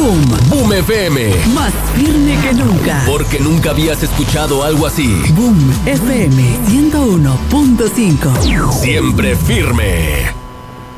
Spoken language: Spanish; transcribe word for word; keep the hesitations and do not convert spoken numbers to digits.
Boom. Boom F M. Más firme que nunca. Porque nunca habías escuchado algo así. Boom F M ciento uno punto cinco. Siempre firme.